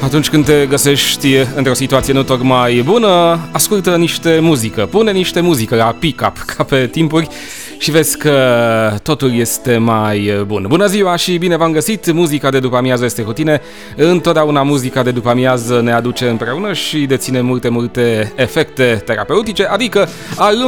Atunci când te găsești într-o situație nu tocmai bună, ascultă niște muzică, pune niște muzică la pick-up, ca pe timpuri, și vezi că totul este mai bun. Bună ziua și bine v-am găsit! Muzica de după amiază este cu tine. Întotdeauna muzica de după amiază ne aduce împreună și deține multe efecte terapeutice, adică